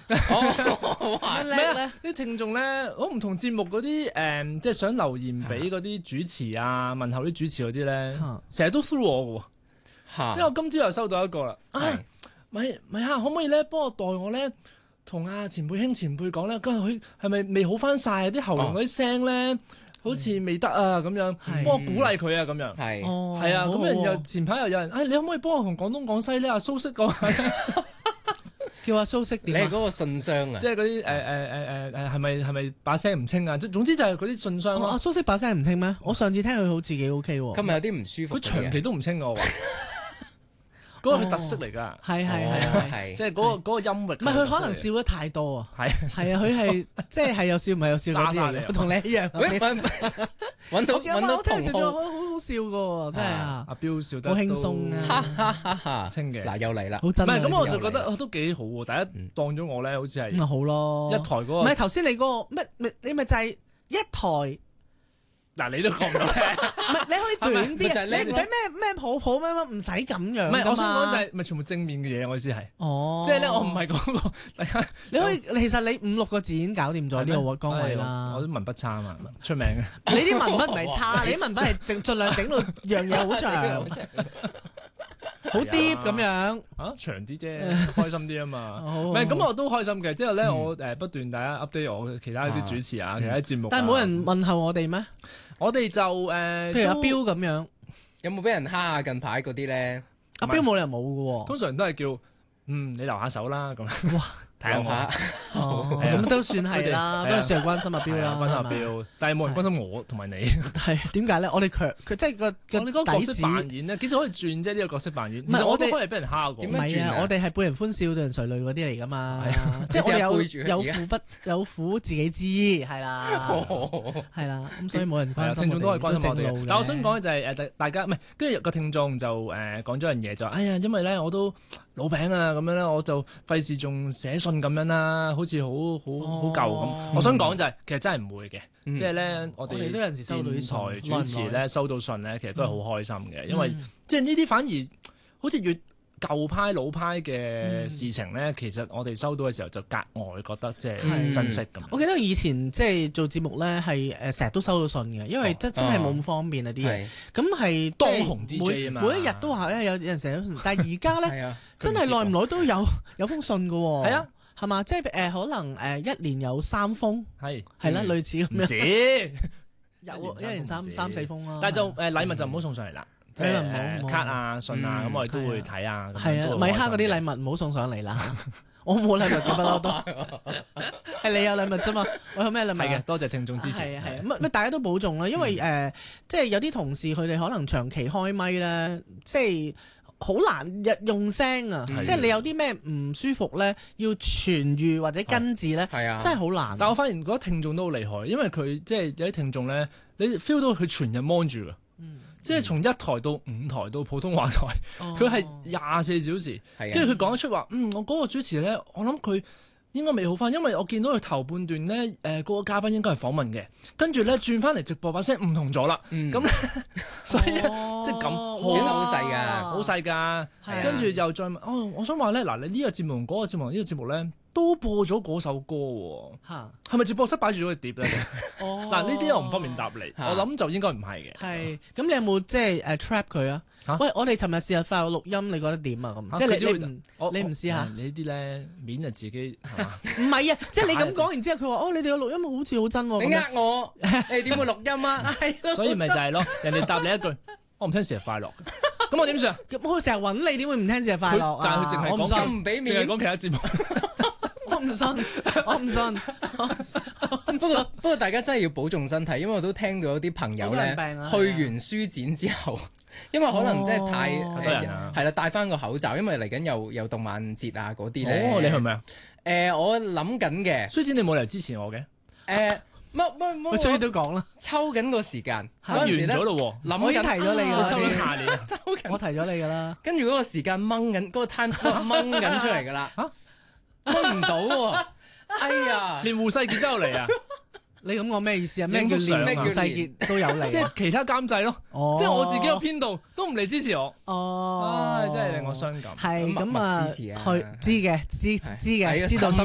咩啊？啲聽眾咧，好唔同節目嗰啲即係想留言俾嗰啲主持啊、問候啲主持嗰啲咧，成日都 through 我嘅喎。即係我今朝又收到一個啦。咪可唔可以咧幫我代我咧同阿前輩兄前輩講咧，今日佢係咪未好翻晒？啲喉嚨嗰啲聲咧好似未得啊咁樣，幫我鼓勵佢啊咁樣。係啊，咁然後前排又有人，你可唔可以幫我同廣東廣西咧阿蘇軾講下？ 叫阿蘇軾點？ 你係嗰個信箱啊？ 即係嗰啲係咪把聲唔清啊？總之就係嗰啲信箱咯。 阿蘇軾把聲唔清咩？我上次聽佢好自己 OK 喎。 今日有啲唔舒服。 佢長期都唔清我話。嗰個係特色嚟㗎， 係， 即係嗰個音域。 唔係佢可能笑得太多啊，係啊，佢係即係有笑唔係有笑嗰啲嚟嘅，同你一樣。揾到聽住咗好好笑㗎喎，真係啊！ 阿彪笑得好輕鬆啊，清嘅。 嗱又嚟啦， 好真。 唔係咁，我就覺得都幾好喎。大家當咗我咧，好似係咁咪好咯。 一台嗰個唔係頭先你嗰個咩？你咪就係一台。 嗱，你都講唔到咧， 唔係你可以短啲，你唔使咩抱抱咩唔使咁樣。 唔係，我想講就係咪全部正面嘅嘢？我意思係，即係咧，我唔係講個大家。 你可以其實你5-6個字已經搞掂咗呢個崗位啦。 我啲文筆差啊嘛，出名嘅。 你啲文筆唔係差，你啲文筆係盡量整到樣嘢好長。好 deep 咁樣長啲啫，開心啲啊嘛。唔係咁，我都開心嘅。之後咧，我不斷大家 update 我其他啲主持啊，其他節目。 但係冇人問候我哋咩？ 我哋就譬如阿彪咁樣， 有冇俾人蝦啊？近排嗰啲咧， 阿彪冇理由冇嘅喎。 通常都係叫你留下手啦咁。哇！睇下我，咁都算係啦，都算係關心阿彪啦， 關心阿彪，但係冇人關心我同埋你。 係點解咧？我哋佢即係個我哋嗰個角色扮演咧，幾時可以轉啫？呢個角色扮演，其實我都可以俾人蝦過。 唔係啊，我哋係背人歡笑對人垂淚嗰啲嚟噶嘛。即係我哋有苦自己知，係啦，係啦。咁所以冇人關心。 聽眾都係關心我哋。但係我想講嘅就係大家唔係，跟住個聽眾就講咗樣嘢就因為咧我都老餅啊咁樣咧，我就費事仲寫信咁樣啦，好似好舊咁。我想講就係其實真係唔會嘅，即係咧我哋都有陣時收到啲台主持咧收到信咧，其實都係好開心嘅，因為即係呢啲反而好似越舊派老派嘅事情咧，其實我哋收到嘅時候就格外覺得即係珍惜咁。 我記得以前即係做節目咧係成日都收到信嘅，因為真係冇咁方便啊啲嘢。咁係當紅 DJ 啊嘛， 每一日都話有人成日都信，但係而家咧真係耐唔耐都有封信㗎喎。係啊。係嘛？即係可能1年有3封，係啦，類似咁樣。 止有一年3-4封啦。 但係就禮物就唔好送上嚟啦，即係卡啊、信啊，咁我哋都會睇啊。 係啊，米哈嗰啲禮物唔好送上嚟啦。我冇禮物嘅不嬲都，係你有禮物啫嘛。我有咩禮物？ 係嘅，多謝聽眾支持。 係啊係啊，乜大家都保重啦。因為即係有啲同事佢哋可能長期開咪咧，即係。好難用聲啊！即係你有啲咩唔舒服咧，要痊愈或者根治咧，真係好難。 但我發現覺得聽眾都好厲害，因為佢即係有啲聽眾咧，你 feel 到佢全日 mon 住㗎，即係從1台到5台到普通話台，佢係24小時，跟住佢講得出話，我嗰個主持咧，我諗佢應該未好翻，因為我見到佢頭半段咧，嗰個嘉賓應該係訪問嘅，跟住咧轉翻嚟直播把聲唔同咗啦，咁咧，所以即係咁好細㗎， 好細㗎，跟住又再問，我想話咧，嗱，你呢個節目同嗰個節目呢個節目咧，都播咗嗰首歌喎，係咪直播室擺住咗個碟咧？嗱，呢啲我唔方便答你，我諗就應該唔係嘅。 係，咁你有冇即係trap 佢啊？喂，我哋尋日試日快樂錄音，你覺得點啊？咁即係你唔試下？ 你呢啲咧面就自己唔係啊！即係你咁講完之後，佢話你哋嘅錄音好似好真喎。 你呃我，你點會錄音啊？ 所以咪就係咯，人哋答你一句，我唔聽生日快樂，咁我點算啊？ 我成日揾你，點會唔聽生日快樂啊？ 就係佢淨係講唔俾面， 講其他節目。 我唔信。 不過大家真係要保重身體，因為我都聽到有啲朋友咧去完書展之後，因為可能真係太係啦，戴翻個口罩，因為嚟緊又動漫節啊嗰啲咧。 你係咪啊？ 我諗緊嘅書展你冇嚟支持我嘅。 乜我終於都講啦， 抽緊個時間完咗咯喎， 諗緊提咗你㗎啦， 收緊下年， 我提咗你㗎啦。 跟住嗰個時間掹緊，嗰個 time 掹緊出嚟㗎啦，掹唔到喎，哎呀， 連胡世傑都有嚟啊！ 你咁講咩意思啊？咩叫連胡世傑都有嚟？ 即係其他監製咯，即係我自己個編導都唔嚟支持我。真係令我傷感。 係咁啊，去知嘅，知道心